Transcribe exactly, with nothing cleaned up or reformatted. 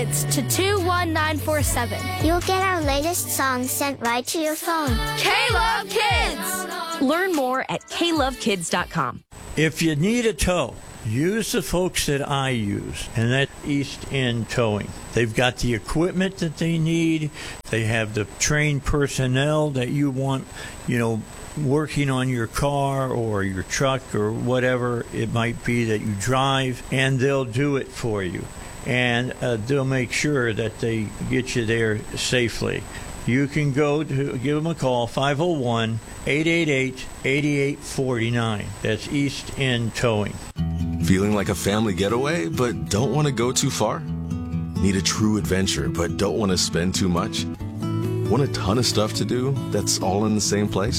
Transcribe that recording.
Kids to two one nine four seven. You'll get our latest songs sent right to your phone. K-Love Kids! Learn more at k love kids dot com. If you need a tow, use the folks that I use, and that's East End Towing. They've got the equipment that they need. They have the trained personnel that you want, you know, working on your car or your truck or whatever it might be that you drive, and they'll do it for you. And uh, they'll make sure that they get you there safely. You can go to give them a call, five oh one, eight eight eight, eight eight four nine. That's East End Towing. Feeling like a family getaway, but don't want to go too far? Need a true adventure, but don't want to spend too much? Want a ton of stuff to do that's all in the same place?